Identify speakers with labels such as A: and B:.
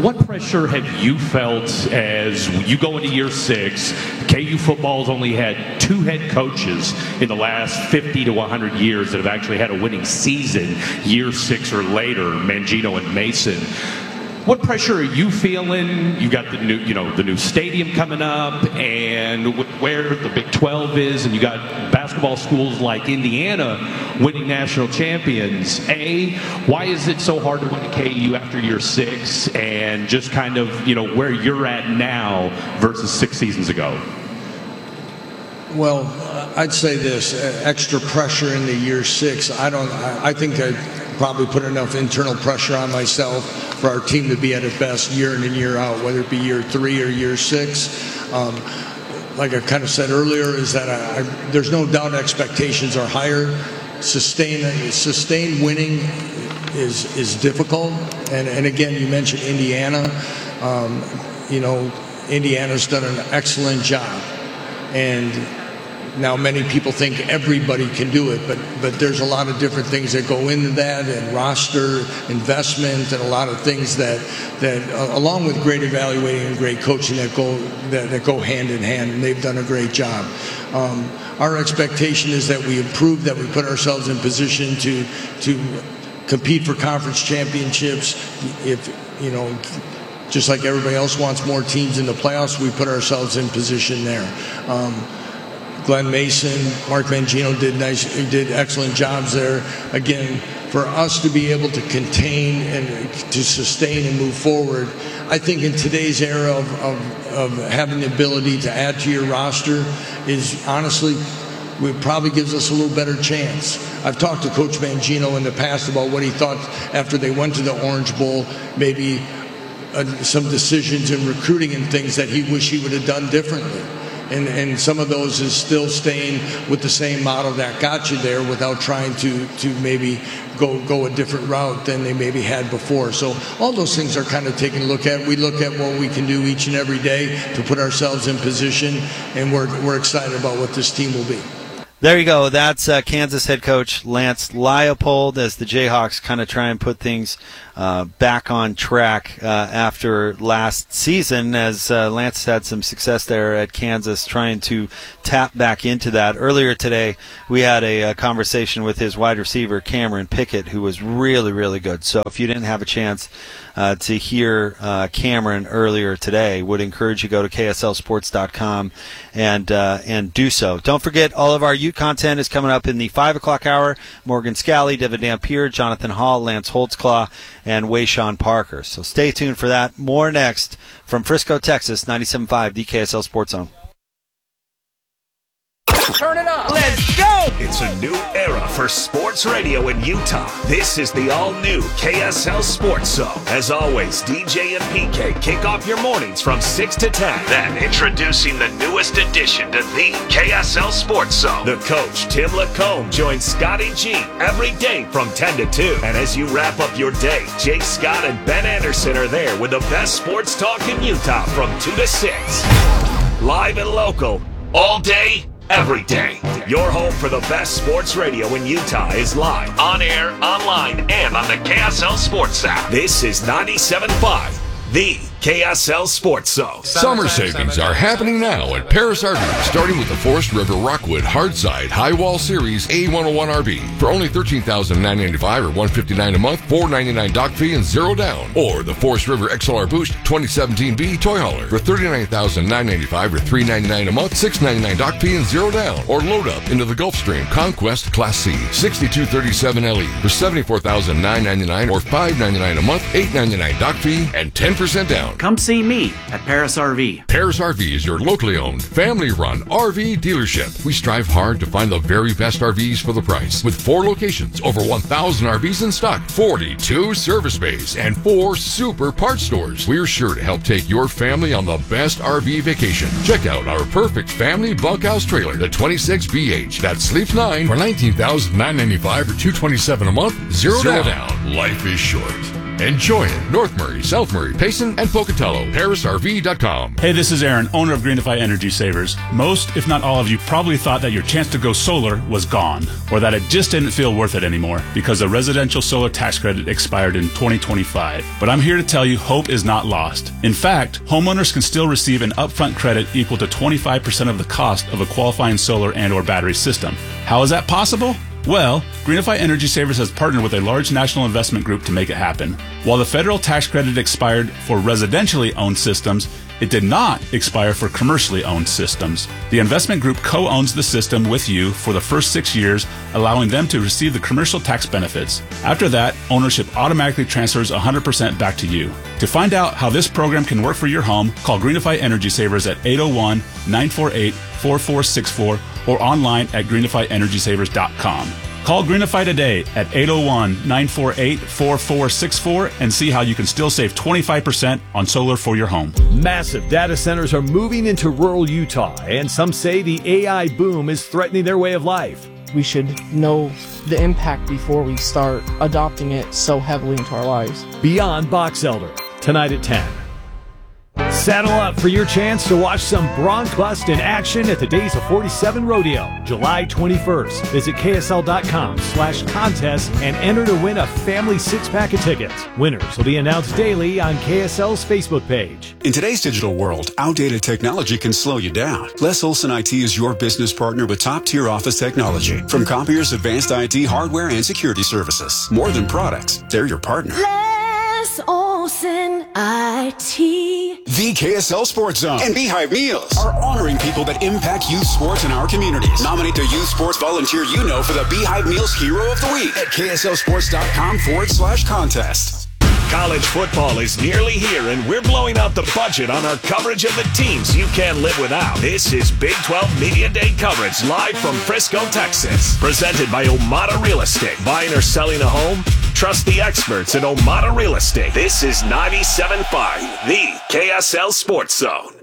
A: What pressure have you felt as you go into year 6? KU football's only had 2 head coaches in the last 50 to 100 years that have actually had a winning season year 6 or later, Mangino and Mason. What pressure are you feeling? You got the new stadium coming up, and where the Big 12 is, and you got basketball schools like Indiana winning national champions. Why is it so hard to win at KU after year 6, and just kind of where you're at now versus 6 seasons ago?
B: Well, I'd say this: extra pressure in the year 6. I think I probably put enough internal pressure on myself for our team to be at its best year in and year out, whether it be year 3 or year 6. Like I kind of said earlier, is that there's no doubt expectations are higher. Sustained winning is difficult. And again, you mentioned Indiana. Indiana's done an excellent job. And now many people think everybody can do it, but there's a lot of different things that go into that, and roster investment, and a lot of things that along with great evaluating and great coaching that go hand in hand, and they've done a great job. Our expectation is that we improve, that we put ourselves in position to compete for conference championships. If just like everybody else wants more teams in the playoffs, we put ourselves in position there. Glenn Mason, Mark Mangino did excellent jobs there. Again, for us to be able to contain and to sustain and move forward, I think in today's era of having the ability to add to your roster is honestly, it probably gives us a little better chance. I've talked to Coach Mangino in the past about what he thought after they went to the Orange Bowl, maybe some decisions in recruiting and things that he wished he would have done differently. And some of those is still staying with the same model that got you there without trying to maybe go a different route than they maybe had before. So all those things are kind of taking a look at. We look at what we can do each and every day to put ourselves in position, and we're excited about what this team will be.
C: There you go. That's Kansas head coach Lance Leipold as the Jayhawks kind of try and put things back on track after last season, as Lance had some success there at Kansas trying to tap back into that. Earlier today, we had a conversation with his wide receiver, Cameron Pickett, who was really, really good. So if you didn't have a chance to hear Cameron earlier today, would encourage you to go to KSLSports.com and do so. Don't forget, all of our Ute content is coming up in the 5 o'clock hour. Morgan Scally, Devin Dampier, Jonathan Hall, Lance Holtzclaw, and Wayshawn Parker. So stay tuned for that. More next from Frisco, Texas, 97.5, the KSL Sports Zone.
D: Turn it up. Let's go.
E: It's a new era for sports radio in Utah. This is the all-new KSL Sports Zone. As always, DJ and PK kick off your mornings from 6 to 10. Then introducing the newest addition to the KSL Sports Zone. The coach, Tim Lacombe, joins Scotty G every day from 10 to 2. And as you wrap up your day, Jay Scott and Ben Anderson are there with the best sports talk in Utah from 2 to 6. Live and local, all day, every day. Your home for the best sports radio in Utah is live, on air, online, and on the KSL Sports app. This is 97.5, the KSL Sports Zone.
F: Summer savings are happening now at Paris RV, starting with the Forest River Rockwood Hardside High Wall Series A101 RV for only $13,995 or $159 a month, $499 dock fee and $0 down. Or the Forest River XLR Boost 2017B Toy Hauler for $39,995 or $399 a month, $699 dock fee and $0 down. Or load up into the Gulfstream Conquest Class C 6237 LE for $74,999 or $599 a month, $899 dock fee and 10% down.
G: Come see me at Paris RV.
F: Paris RV is your locally owned, family-run RV dealership. We strive hard to find the very best RVs for the price. With 4 locations, over 1,000 RVs in stock, 42 service bays, and 4 super parts stores. We're sure to help take your family on the best RV vacation. Check out our perfect family bunkhouse trailer, the 26BH, that sleeps 9 for $19,995 or $227 a month, $0 down. Life is short. Enjoy it. North Murray, South Murray, Payson, and Pocatello. ParisRV.com.
H: Hey, this is Aaron, owner of Greenify Energy Savers. Most, if not all of you, probably thought that your chance to go solar was gone, or that it just didn't feel worth it anymore because the residential solar tax credit expired in 2025. But I'm here to tell you hope is not lost. In fact, homeowners can still receive an upfront credit equal to 25% of the cost of a qualifying solar and or battery system. How is that possible? Well, Greenify Energy Savers has partnered with a large national investment group to make it happen. While the federal tax credit expired for residentially owned systems, it did not expire for commercially owned systems. The investment group co-owns the system with you for the first 6 years, allowing them to receive the commercial tax benefits. After that, ownership automatically transfers 100% back to you. To find out how this program can work for your home, call Greenify Energy Savers at 801-948-4464 or online at greenifyenergysavers.com. Call Greenify today at 801-948-4464 and see how you can still save 25% on solar for your home.
I: Massive data centers are moving into rural Utah, and some say the AI boom is threatening their way of life.
J: We should know the impact before we start adopting it so heavily into our lives.
I: Beyond Box Elder, tonight at 10. Saddle up for your chance to watch some Bronc Bust in action at the Days of 47 Rodeo, July 21st. Visit KSL.com/contest and enter to win a family 6-pack of tickets. Winners will be announced daily on KSL's Facebook page.
K: In today's digital world, outdated technology can slow you down. Les Olson IT is your business partner with top-tier office technology. From Compier's advanced IT hardware and security services. More than products, they're your partner.
L: Les Olson IT.
K: The KSL Sports Zone and Beehive Meals are honoring people that impact youth sports in our communities. Nominate the youth sports volunteer you know for the Beehive Meals Hero of the Week at KSLSports.com/contest.
E: College football is nearly here, and we're blowing out the budget on our coverage of the teams you can't live without. This is Big 12 Media Day coverage live from Frisco, Texas. Presented by Omada Real Estate. Buying or selling a home? Trust the experts at Omada Real Estate. This is 97.5, the KSL Sports Zone.